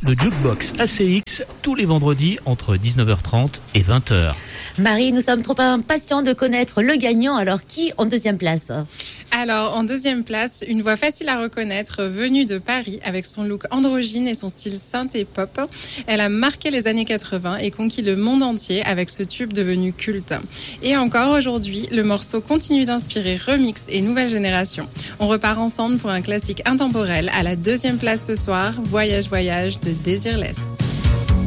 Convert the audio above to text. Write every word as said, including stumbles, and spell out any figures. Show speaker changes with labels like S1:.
S1: le Jukebox A C X, tous les vendredis entre dix-neuf heures trente et vingt heures.
S2: Marie, nous sommes trop impatients de connaître le gagnant. Alors, qui en deuxième place ?
S3: Alors, en deuxième place, une voix facile à reconnaître venue de Paris avec son look androgyne et son style synth et pop. Elle a marqué les années quatre-vingts et conquis le monde entier avec ce tube devenu culte. Et encore aujourd'hui, le morceau continue d'inspirer remix et nouvelle génération. On repart ensemble pour un classique intemporel à la deuxième place ce soir, Voyage Voyage de Desireless.